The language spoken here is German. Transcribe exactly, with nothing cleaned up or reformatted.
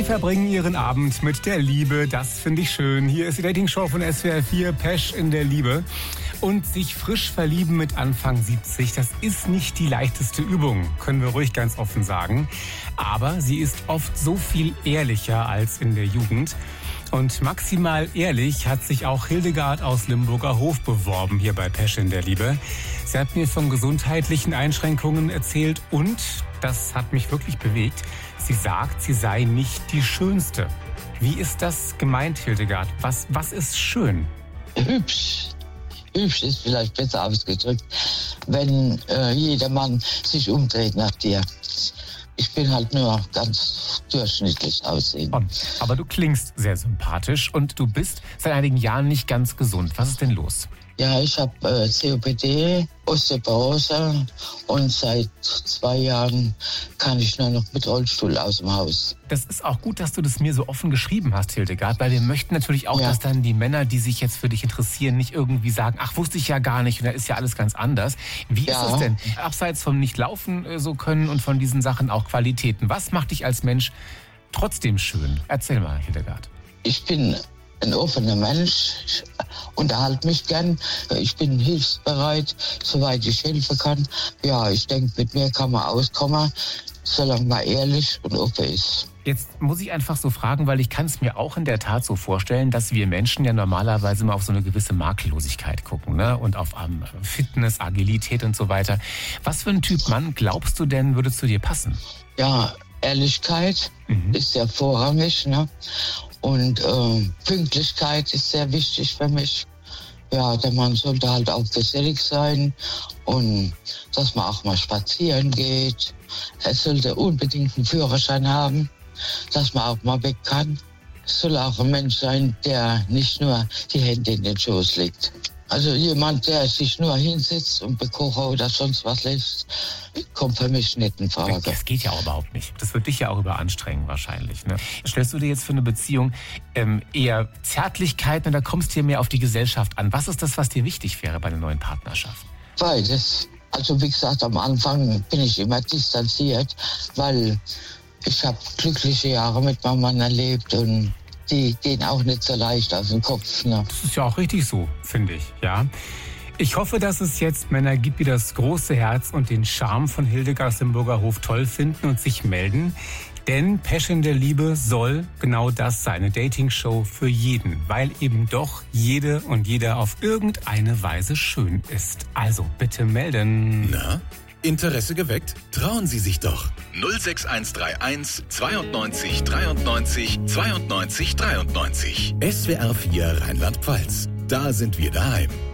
Sie verbringen Ihren Abend mit der Liebe, das finde ich schön. Hier ist die Dating-Show von S W R vier, Pesch in der Liebe. Und sich frisch verlieben mit Anfang siebzig, das ist nicht die leichteste Übung, können wir ruhig ganz offen sagen. Aber sie ist oft so viel ehrlicher als in der Jugend. Und maximal ehrlich hat sich auch Hildegard aus Limburger Hof beworben hier bei Pesch in der Liebe. Sie hat mir von gesundheitlichen Einschränkungen erzählt und, das hat mich wirklich bewegt, sie sagt, sie sei nicht die Schönste. Wie ist das gemeint, Hildegard? Was, was ist schön? Hübsch. Hübsch ist vielleicht besser ausgedrückt, wenn äh, jeder Mann sich umdreht nach dir. Ich bin halt nur ganz durchschnittlich aussehen. Aber du klingst sehr sympathisch und du bist seit einigen Jahren nicht ganz gesund. Was ist denn los? Ja, ich habe äh, C O P D, Osteoporose und seit zwei Jahren kann ich nur noch mit Rollstuhl aus dem Haus. Das ist auch gut, dass du das mir so offen geschrieben hast, Hildegard, weil wir möchten natürlich auch, Ja. dass dann die Männer, die sich jetzt für dich interessieren, nicht irgendwie sagen, ach, wusste ich ja gar nicht und da ist ja alles ganz anders. Wie Ja. ist es denn? Abseits vom Nicht-Laufen äh, so können und von diesen Sachen auch Qualitäten. Was macht dich als Mensch trotzdem schön? Erzähl mal, Hildegard. Ich bin ein offener Mensch, ich unterhalte mich gern, ich bin hilfsbereit, soweit ich helfen kann. Ja, ich denke, mit mir kann man auskommen, solange man ehrlich und offen ist. Jetzt muss ich einfach so fragen, weil ich kann es mir auch in der Tat so vorstellen, dass wir Menschen ja normalerweise mal auf so eine gewisse Makellosigkeit gucken, ne? Und auf um, Fitness, Agilität und so weiter. Was für ein Typ Mann glaubst du denn, würde zu dir passen? Ja, Ehrlichkeit Mhm. ist sehr vorrangig, ne? Und äh, Pünktlichkeit ist sehr wichtig für mich. Ja, der Mann sollte halt auch gesellig sein und dass man auch mal spazieren geht. Er sollte unbedingt einen Führerschein haben, dass man auch mal weg kann. Es soll auch ein Mensch sein, der nicht nur die Hände in den Schoß legt. Also jemand, der sich nur hinsetzt und bekochen oder sonst was lässt, kommt für mich nicht in Frage. Das geht ja auch überhaupt nicht. Das wird dich ja auch überanstrengen wahrscheinlich. Ne? Stellst du dir jetzt für eine Beziehung ähm, eher Zärtlichkeit oder kommst du dir mehr auf die Gesellschaft an? Was ist das, was dir wichtig wäre bei einer neuen Partnerschaft? Beides. Also wie gesagt, am Anfang bin ich immer distanziert, weil ich habe glückliche Jahre mit meinem Mann erlebt und die gehen auch nicht so leicht aus dem Kopf. Ne? Das ist ja auch richtig so, finde ich, ja. Ich hoffe, dass es jetzt Männer gibt, die das große Herz und den Charme von Hildegard aus Limburger Hof toll finden und sich melden. Denn Pesch in der Liebe soll genau das sein, eine Dating-Show für jeden, weil eben doch jede und jeder auf irgendeine Weise schön ist. Also bitte melden. Na, Interesse geweckt? Trauen Sie sich doch. null sechs eins drei eins zweiundneunzig dreiundneunzig zweiundneunzig dreiundneunzig. S W R vier Rheinland-Pfalz. Da sind wir daheim.